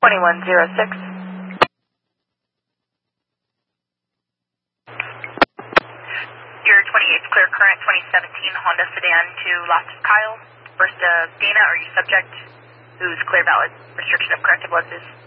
2106. Your 28th clear current 2017 Honda sedan to Lost Kyle. First, Dana, are you subject? Who's clear valid? Restriction of corrective lenses.